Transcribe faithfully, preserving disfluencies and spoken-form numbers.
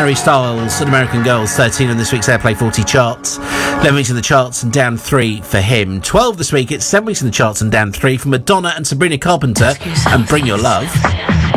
Harry Styles and American Girls, thirteen on this week's Airplay forty charts. eleven weeks in the charts and down three for him. twelve this week, it's seven weeks in the charts and down three for Madonna and Sabrina Carpenter and Bring Your Love.